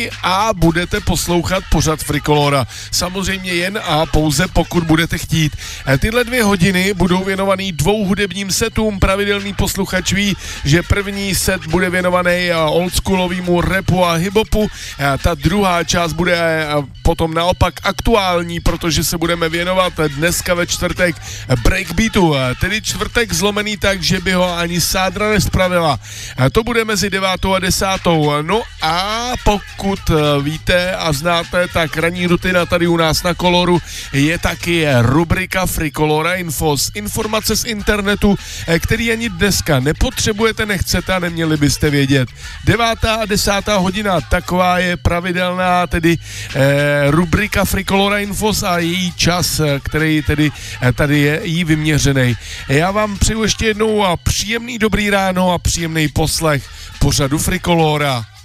hodiny a budete poslouchat pořad Frikolora. Samozřejmě jen a pouze pokud budete chtít. Tyhle 2 hodiny budou věnovaný 2 hudebním setům. Pravidelný posluchač ví, že první set bude věnovaný oldschoolovému rapu a hiphopu. Ta druhá část bude potom naopak aktuální, protože se budeme věnovat dneska ve čtvrtek breakbeatu, tedy čtvrtek zlomený tak, že by ho ani sádra nespravila. To bude mezi 9. a 10. No a pokud víte a znáte, tak ranní rutina tady u nás na Koloru je taky rubrika Frikolora Infos. Informace z internetu, který ani dneska nepotřebujete, nechcete a neměli byste vědět. 9. a 10. hodina, taková je pravidelná tedy rubrika Frikolora Infos a její čas, který tedy tady je jí vyměřený. Já vám přeju ještě jednou a příjemný dobrý ráno a příjemný poslech pořadu Frikolora.